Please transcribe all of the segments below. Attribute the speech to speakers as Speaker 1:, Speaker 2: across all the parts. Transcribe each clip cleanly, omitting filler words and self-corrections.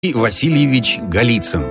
Speaker 1: Васильевич Голицын.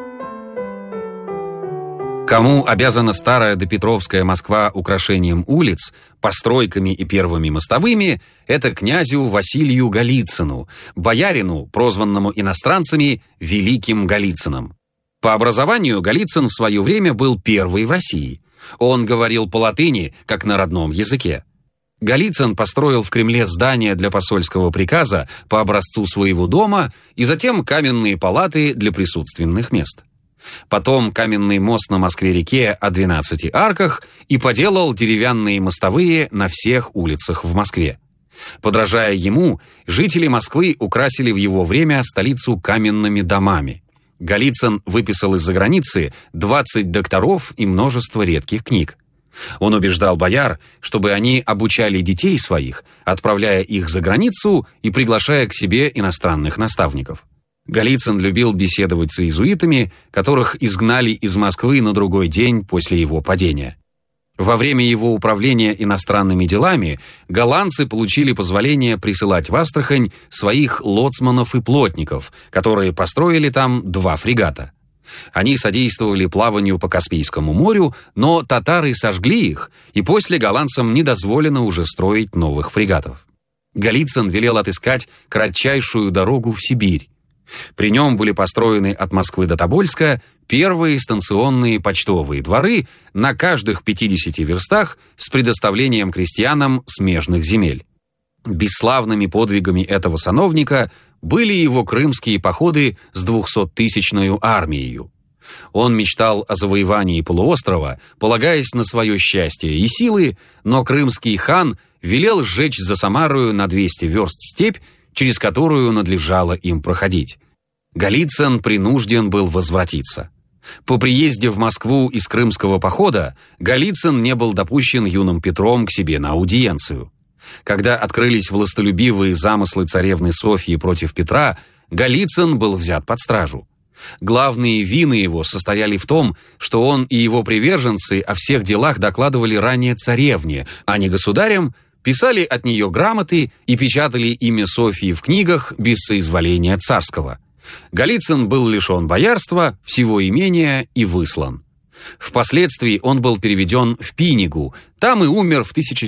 Speaker 1: Кому обязана старая допетровская Москва украшением улиц, постройками и первыми мостовыми, это князю Василию Голицыну, боярину, прозванному иностранцами Великим Голицыным. По образованию Голицын в свое время был первый в России. Он говорил по-латыни, как на родном языке. Голицын построил в Кремле здание для посольского приказа по образцу своего дома и затем каменные палаты для присутственных мест. Потом каменный мост на Москве-реке о 12 арках и поделал деревянные мостовые на всех улицах в Москве. Подражая ему, жители Москвы украсили в его время столицу каменными домами. Голицын выписал из-за границы 20 докторов и множество редких книг. Он убеждал бояр, чтобы они обучали детей своих, отправляя их за границу и приглашая к себе иностранных наставников. Голицын любил беседовать с иезуитами, которых изгнали из Москвы на другой день после его падения. Во время его управления иностранными делами голландцы получили позволение присылать в Астрахань своих лоцманов и плотников, которые построили там 2 фрегата. Они содействовали плаванию по Каспийскому морю, но татары сожгли их, и после голландцам не дозволено уже строить новых фрегатов. Голицын велел отыскать кратчайшую дорогу в Сибирь. При нем были построены от Москвы до Тобольска первые станционные почтовые дворы на каждых 50 верстах с предоставлением крестьянам смежных земель. Бесславными подвигами этого сановника были его крымские походы с 200-тысячной армией. Он мечтал о завоевании полуострова, полагаясь на свое счастье и силы, но крымский хан велел сжечь за Самарою на 200 верст степь, через которую надлежало им проходить. Голицын принужден был возвратиться. По приезде в Москву из крымского похода Голицын не был допущен юным Петром к себе на аудиенцию. Когда открылись властолюбивые замыслы царевны Софьи против Петра, Голицын был взят под стражу. Главные вины его состояли в том, что он и его приверженцы о всех делах докладывали ранее царевне, а не государям, писали от нее грамоты и печатали имя Софьи в книгах без соизволения царского. Голицын был лишен боярства, всего имения и выслан. Впоследствии он был переведен в Пинигу, там и умер в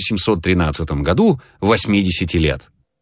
Speaker 1: 1713 году, 80 лет.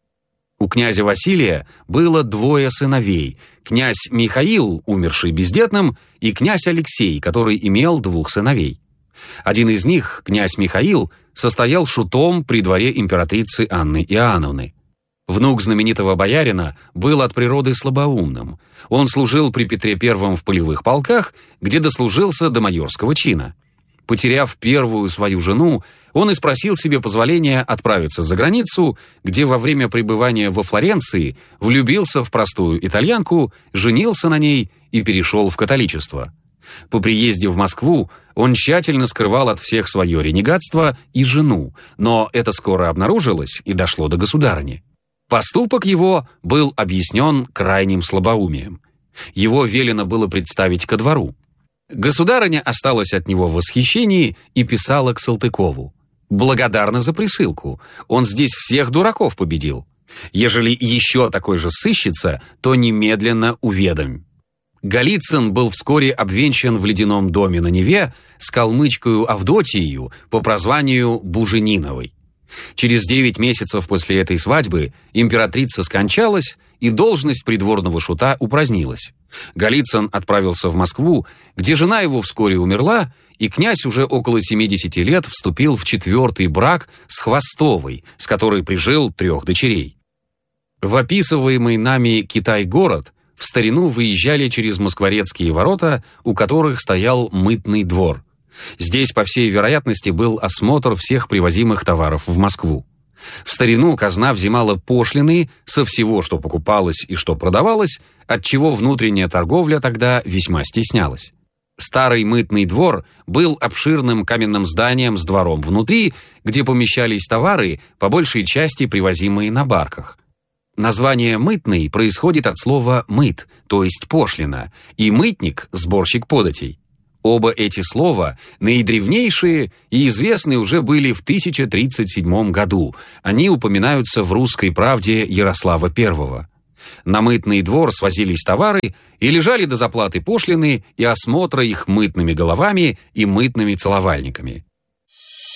Speaker 1: У князя Василия было 2 сыновей: князь Михаил, умерший бездетным, и князь Алексей, который имел 2 сыновей. Один из них, князь Михаил, состоял шутом при дворе императрицы Анны Иоанновны. Внук знаменитого боярина был от природы слабоумным. Он служил при Петре I в полевых полках, где дослужился до майорского чина. Потеряв первую свою жену, он и спросил себе позволения отправиться за границу, где во время пребывания во Флоренции влюбился в простую итальянку, женился на ней и перешел в католичество. По приезде в Москву он тщательно скрывал от всех свое ренегатство и жену, но это скоро обнаружилось и дошло до государыни. Поступок его был объяснен крайним слабоумием. Его велено было представить ко двору. Государыня осталась от него в восхищении и писала к Салтыкову: «Благодарна за присылку. Он здесь всех дураков победил. Ежели еще такой же сыщется, то немедленно уведомь». Голицын был вскоре обвенчан в ледяном доме на Неве с калмычкою Авдотьею по прозванию Бужениновой. Через 9 месяцев после этой свадьбы императрица скончалась, и должность придворного шута упразднилась. Голицын отправился в Москву, где жена его вскоре умерла, и князь уже около 70 лет вступил в 4-й брак с Хвостовой, с которой прижил 3 дочерей. В описываемый нами Китай-город в старину выезжали через Москворецкие ворота, у которых стоял мытный двор. Здесь, по всей вероятности, был осмотр всех привозимых товаров в Москву. В старину казна взимала пошлины со всего, что покупалось и что продавалось, отчего внутренняя торговля тогда весьма стеснялась. Старый мытный двор был обширным каменным зданием с двором внутри, где помещались товары, по большей части привозимые на барках. Название «мытный» происходит от слова «мыт», то есть пошлина, и «мытник» — сборщик податей. Оба эти слова наидревнейшие и известны уже были в 1037 году. Они упоминаются в «Русской правде» Ярослава I. На мытный двор свозились товары и лежали до заплаты пошлины и осмотра их мытными головами и мытными целовальниками.